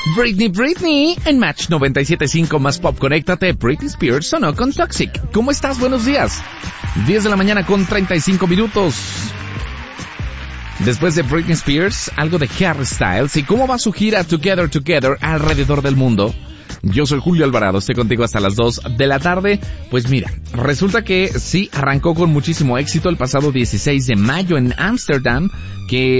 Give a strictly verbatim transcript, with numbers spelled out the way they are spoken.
Britney, Britney, en Match noventa y siete punto cinco más Pop, conéctate. Britney Spears sonó con Toxic. ¿Cómo estás? Buenos días. diez de la mañana con treinta y cinco minutos. Después de Britney Spears, algo de Harry Styles. ¿Y cómo va su gira Together Together alrededor del mundo? Yo soy Julio Alvarado, estoy contigo hasta las dos de la tarde. Pues mira, resulta que sí, arrancó con muchísimo éxito el pasado dieciséis de mayo en Ámsterdam, que